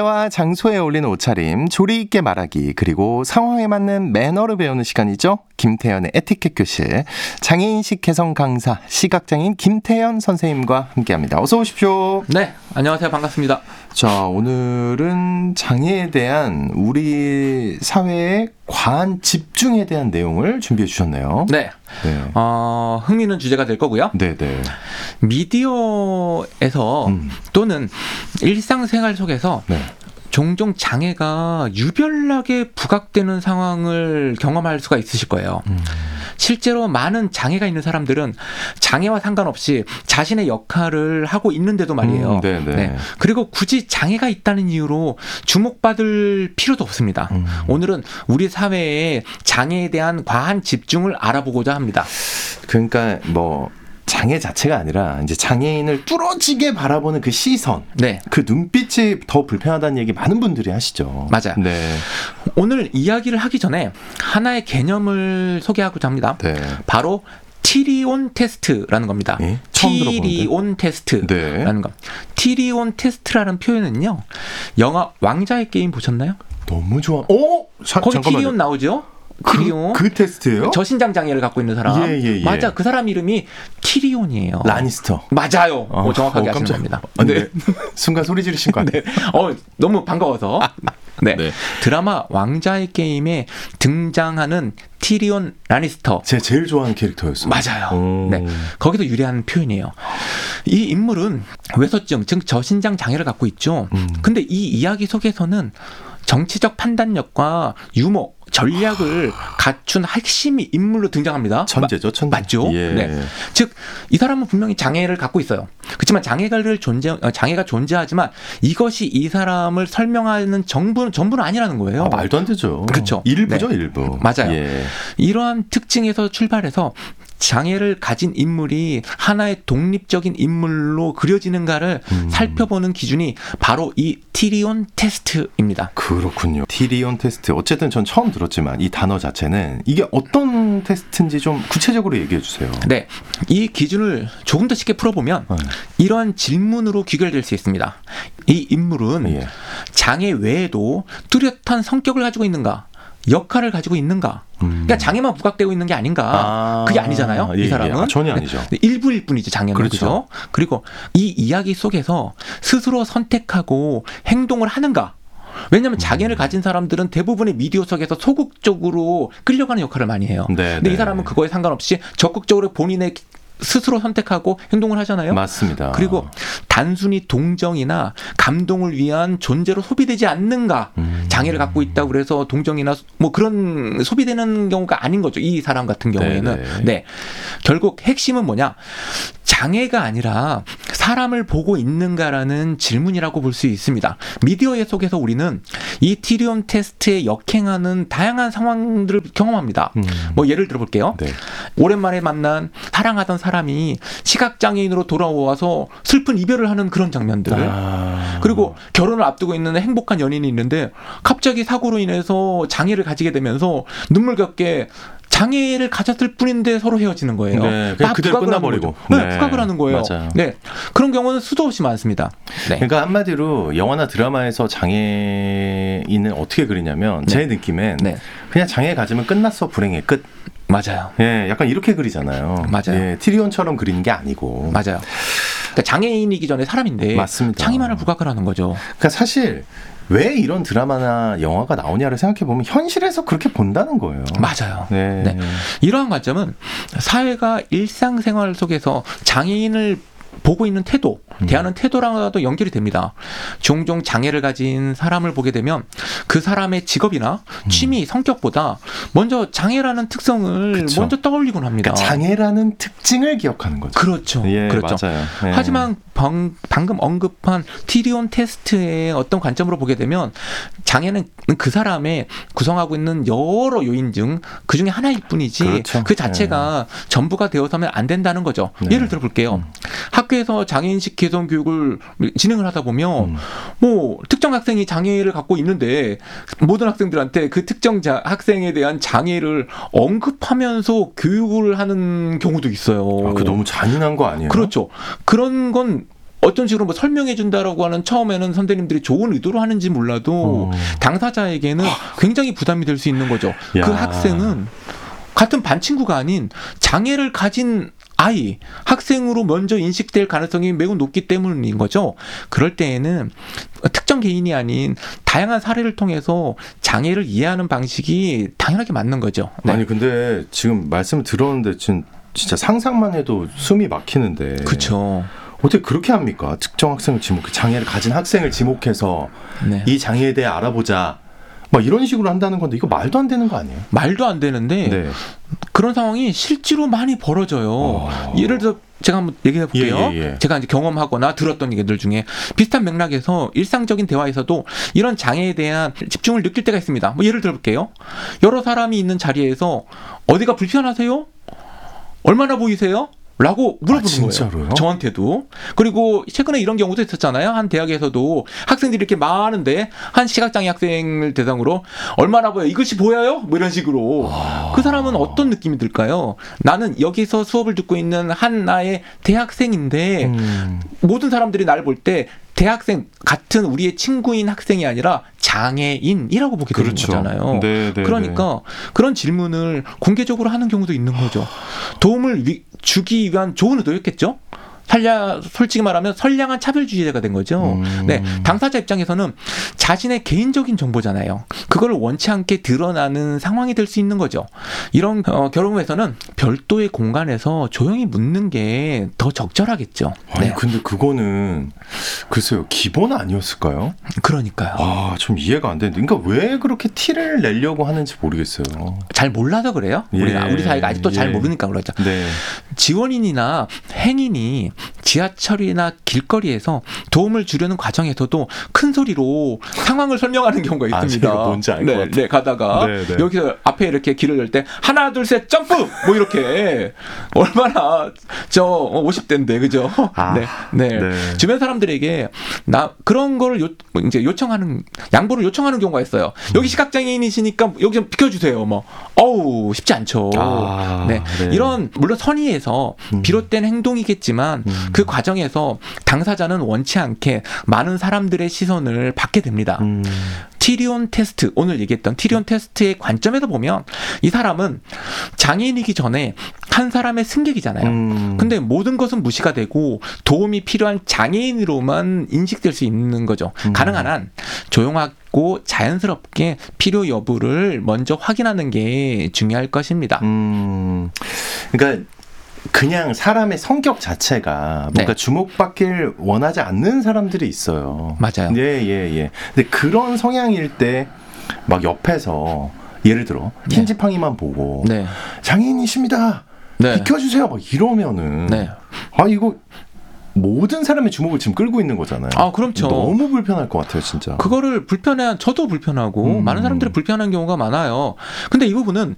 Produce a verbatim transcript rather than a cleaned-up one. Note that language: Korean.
때와 장소에 어울리는 옷차림, 조리 있게 말하기, 그리고 상황에 맞는 매너를 배우는 시간이죠. 김태현의 에티켓 교실. 장애인식 개성 강사, 시각장애인 김태현 선생님과 함께합니다. 어서 오십시오. 네, 안녕하세요. 반갑습니다. 자, 오늘은 장애에 대한 우리 사회의 과한 집중에 대한 내용을 준비해 주셨네요. 네. 네. 어, 흥미있는 주제가 될 거고요. 네네. 미디어에서 음. 또는 일상생활 속에서 네. 종종 장애가 유별나게 부각되는 상황을 경험할 수가 있으실 거예요. 음. 실제로 많은 장애가 있는 사람들은 장애와 상관없이 자신의 역할을 하고 있는데도 말이에요. 음, 네. 그리고 굳이 장애가 있다는 이유로 주목받을 필요도 없습니다. 음. 오늘은 우리 사회의 장애에 대한 과한 집중을 알아보고자 합니다. 그러니까 뭐 장애 자체가 아니라 이제 장애인을 뚫어지게 바라보는 그 시선, 네. 그 눈빛이 더 불편하다는 얘기 많은 분들이 하시죠. 맞아요. 네. 오늘 이야기를 하기 전에 하나의 개념을 소개하고자 합니다. 네. 바로 티리온 테스트라는 겁니다. 예? 처음 티리온 테스트라는 네. 것. 티리온 테스트라는 표현은요. 영화 왕자의 게임 보셨나요? 너무 좋아. 어? 자, 거기 잠깐만요. 티리온 나오죠? 그, 그 테스트예요? 저신장 장애를 갖고 있는 사람. 예, 예, 예. 맞아. 그 사람 이름이 티리온이에요. 라니스터. 맞아요. 어, 어, 정확하게 어, 아시는 겁니다. 아, 네. 순간 소리 지르신 거 아니에요? 네. 어, 너무 반가워서. 네. 네. 드라마 왕자의 게임에 등장하는 티리온 라니스터. 제 제일 좋아하는 캐릭터였어요. 맞아요. 오. 네. 거기서 유래한 표현이에요. 이 인물은 외소증, 즉 저신장 장애를 갖고 있죠. 음. 근데 이 이야기 속에서는 정치적 판단력과 유머, 전략을 갖춘 핵심이 인물로 등장합니다. 천재죠, 천재. 맞죠? 예. 네. 즉, 이 사람은 분명히 장애를 갖고 있어요. 그렇지만 장애가를 존재, 장애가 존재하지만 이것이 이 사람을 설명하는 정부는 전부는 아니라는 거예요. 아, 말도 안 되죠. 그렇죠. 일부죠, 네. 일부. 맞아요. 예. 이러한 특징에서 출발해서 장애를 가진 인물이 하나의 독립적인 인물로 그려지는가를 음. 살펴보는 기준이 바로 이 티리온 테스트입니다. 그렇군요. 티리온 테스트. 어쨌든 전 처음 들었지만 이 단어 자체는 이게 어떤 테스트인지 좀 구체적으로 얘기해 주세요. 네. 이 기준을 조금 더 쉽게 풀어보면 네. 이러한 질문으로 귀결될 수 있습니다. 이 인물은 예. 장애 외에도 뚜렷한 성격을 가지고 있는가? 역할을 가지고 있는가? 음. 그러니까 장애만 부각되고 있는 게 아닌가? 아, 그게 아니잖아요. 예, 이 사람은. 예. 아, 전혀 아니죠. 네, 일부일 뿐이죠. 장애는. 그렇죠. 그렇죠? 그리고 이 이야기 속에서 스스로 선택하고 행동을 하는가? 왜냐하면 장애를 가진 사람들은 대부분의 미디어 속에서 소극적으로 끌려가는 역할을 많이 해요. 네, 근데 네. 이 사람은 그거에 상관없이 적극적으로 본인의 스스로 선택하고 행동을 하잖아요. 맞습니다. 그리고 단순히 동정이나 감동을 위한 존재로 소비되지 않는가. 음. 장애를 갖고 있다고 그래서 동정이나 뭐 그런 소비되는 경우가 아닌 거죠. 이 사람 같은 경우에는. 네네. 네. 결국 핵심은 뭐냐. 장애가 아니라 사람을 보고 있는가라는 질문이라고 볼 수 있습니다. 미디어 속에서 우리는 이 티리온 테스트에 역행하는 다양한 상황들을 경험합니다. 음. 뭐 예를 들어볼게요. 네. 오랜만에 만난 사랑하던 사람이 시각장애인으로 돌아와서 슬픈 이별을 하는 그런 장면들. 아. 그리고 결혼을 앞두고 있는 행복한 연인이 있는데 갑자기 사고로 인해서 장애를 가지게 되면서 눈물겹게 장애를 가졌을 뿐인데 서로 헤어지는 거예요. 네, 그냥 그대로 끝나버리고. 네, 네, 부각을 하는 거예요. 맞아요. 네, 그런 경우는 수도 없이 많습니다. 네. 그러니까 한마디로 영화나 드라마에서 장애인을 어떻게 그리냐면 네. 제 느낌엔 네. 그냥 장애 가지면 끝났어, 불행의 끝. 맞아요. 예, 약간 이렇게 그리잖아요. 맞아요. 예, 티리온처럼 그리는 게 아니고. 맞아요. 그러니까 장애인이기 전에 사람인데 맞습니다. 장애만을 부각을 하는 거죠. 그러니까 사실 왜 이런 드라마나 영화가 나오냐를 생각해보면 현실에서 그렇게 본다는 거예요. 맞아요. 네. 네. 이러한 관점은 사회가 일상생활 속에서 장애인을 보고 있는 태도, 대하는 태도랑도 연결이 됩니다. 종종 장애를 가진 사람을 보게 되면 그 사람의 직업이나 취미, 음. 성격보다 먼저 장애라는 특성을 그쵸. 먼저 떠올리곤 합니다. 그러니까 장애라는 특징을 기억하는 거죠. 그렇죠. 예, 그렇죠. 맞아요. 예. 하지만 방, 방금 언급한 티리온 테스트의 어떤 관점으로 보게 되면 장애는 그 사람의 구성하고 있는 여러 요인 중 그 중에 하나일 뿐이지 그렇죠. 그 자체가 예. 전부가 되어서는 안 된다는 거죠. 네. 예를 들어볼게요. 음. 학교에서 장애인식 개선 교육을 진행을 하다 보면 음. 뭐 특정 학생이 장애를 갖고 있는데 모든 학생들한테 그 특정 자, 학생에 대한 장애를 언급하면서 교육을 하는 경우도 있어요. 아, 그 너무 잔인한 거 아니에요? 그렇죠. 그런 건 어떤 식으로 뭐 설명해 준다라고 하는 처음에는 선생님들이 좋은 의도로 하는지 몰라도 어. 당사자에게는 굉장히 부담이 될 수 있는 거죠. 야. 그 학생은 같은 반 친구가 아닌 장애를 가진 아이, 학생으로 먼저 인식될 가능성이 매우 높기 때문인 거죠. 그럴 때에는 특정 개인이 아닌 다양한 사례를 통해서 장애를 이해하는 방식이 당연하게 맞는 거죠. 네. 아니 근데 지금 말씀을 들었는데 지금 진짜 상상만 해도 숨이 막히는데. 그렇죠. 어떻게 그렇게 합니까? 특정 학생을 지목, 장애를 가진 학생을 지목해서 네. 이 장애에 대해 알아보자. 막 이런 식으로 한다는 건데 이거 말도 안 되는 거 아니에요? 말도 안 되는데 네. 그런 상황이 실제로 많이 벌어져요. 어. 예를 들어 제가 한번 얘기해 볼게요. 예, 예, 예. 제가 이제 경험하거나 들었던 얘기들 중에 비슷한 맥락에서 일상적인 대화에서도 이런 장애에 대한 집중을 느낄 때가 있습니다. 뭐 예를 들어 볼게요. 여러 사람이 있는 자리에서 어디가 불편하세요? 얼마나 보이세요? 라고 물어보는 아, 진짜로요? 거예요. 저한테도. 그리고 최근에 이런 경우도 있었잖아요. 한 대학에서도 학생들이 이렇게 많은데 한 시각장애 학생을 대상으로 얼마나 보여? 이것이 보여요? 뭐 이런 식으로. 아. 그 사람은 어떤 느낌이 들까요? 나는 여기서 수업을 듣고 있는 한 나의 대학생인데 음. 모든 사람들이 나를 볼 때 대학생 같은 우리의 친구인 학생이 아니라 장애인이라고 보게 되는 그렇죠. 거잖아요. 네, 네, 그러니까 그런 질문을 공개적으로 하는 경우도 있는 거죠. 도움을 위, 주기 위한 좋은 의도였겠죠. 선량, 솔직히 말하면 선량한 차별주의자가 된 거죠. 음. 네, 당사자 입장에서는 자신의 개인적인 정보잖아요. 그걸 원치 않게 드러나는 상황이 될 수 있는 거죠. 이런 어, 경우에서는 별도의 공간에서 조용히 묻는 게 더 적절하겠죠. 아니 네, 근데 그거는 글쎄요 기본 아니었을까요? 그러니까요. 아 좀 이해가 안 되는데 그러니까 왜 그렇게 티를 내려고 하는지 모르겠어요. 잘 몰라서 그래요. 예, 우리가 우리 사회가 아직도 잘 예. 모르니까 그렇죠. 네. 지원인이나 행인이 지하철이나 길거리에서 도움을 주려는 과정에서도 큰 소리로 상황을 설명하는 경우가 아, 있습니다. 제가 뭔지 알 것 네, 같아요. 네, 가다가 네, 네. 여기서 앞에 이렇게 길을 열 때 하나 둘 셋 점프 뭐 이렇게 얼마나 저 오십 대인데 그죠? 아, 네, 네. 네. 주변 사람들에게 나 그런 거를 요, 이제 요청하는 양보를 요청하는 경우가 있어요. 여기 시각장애인이시니까 여기 좀 비켜주세요. 뭐 어우 쉽지 않죠. 아, 네. 네. 이런 물론 선의에서 음. 비롯된 행동이겠지만 음. 그 과정에서 당사자는 원치 않게 많은 사람들의 시선을 받게 됩니다. 음. 티리온 테스트, 오늘 얘기했던 티리온 테스트의 관점에서 보면 이 사람은 장애인이기 전에 한 사람의 승객이잖아요. 음. 근데 모든 것은 무시가 되고 도움이 필요한 장애인으로만 인식될 수 있는 거죠. 음. 가능한 한 조용하고 자연스럽게 필요 여부를 먼저 확인하는 게 중요할 것입니다. 음. 그러니까 그냥 사람의 성격 자체가 뭔가 네. 주목받길 원하지 않는 사람들이 있어요. 맞아요. 예, 예, 예. 근데 그런 성향일 때 막 옆에서 예를 들어 네. 흰지팡이만 보고 네. 장애인이십니다. 네. 비켜주세요. 막 이러면은 네. 아 이거 모든 사람의 주목을 지금 끌고 있는 거잖아요. 아, 그렇죠. 너무 불편할 것 같아요, 진짜. 그거를 불편해, 저도 불편하고, 음. 많은 사람들이 불편한 경우가 많아요. 근데 이 부분은